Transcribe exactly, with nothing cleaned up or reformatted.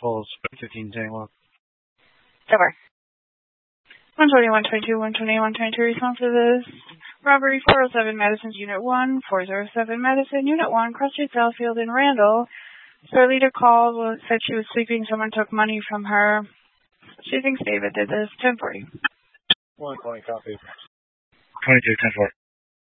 Falls, fifteen Tango. Over. one twenty, one twenty-two, one twenty, one twenty-two, response to this. Robbery four oh seven Madison, Unit one, four oh seven Madison, Unit one, Cross Street Southfield in Randall. Starlita called, said she was sleeping, someone took money from her. She thinks David did this. ten forty. one twenty, copy. twenty-two, ten four.